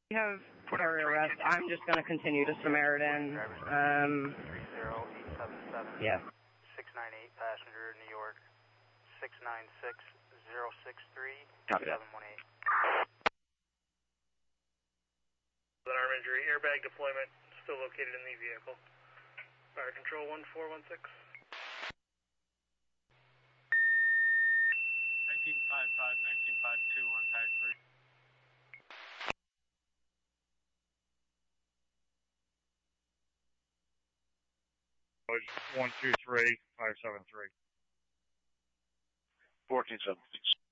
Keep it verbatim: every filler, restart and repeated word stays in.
We have area arrest. I'm just going to continue to Samaritan. Um, yeah. six nine eight, passenger, New York, six nine six zero six three seven one eight. An arm injury, airbag deployment, still located in the vehicle. Fire control one four one six. nineteen five five, nineteen five two on tag three. one two three five seven three. fourteen seven six.